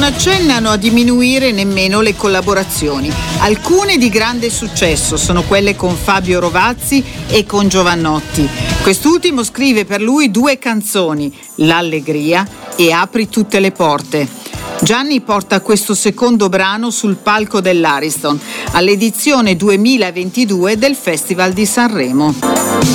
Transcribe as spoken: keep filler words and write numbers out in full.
accennano a diminuire nemmeno le collaborazioni. Alcune di grande successo sono quelle con Fabio Rovazzi e con Giovannotti. Quest'ultimo scrive per lui due canzoni, L'Allegria e Apri tutte le porte. Gianni porta questo secondo brano sul palco dell'Ariston all'edizione duemilaventidue del Festival di Sanremo.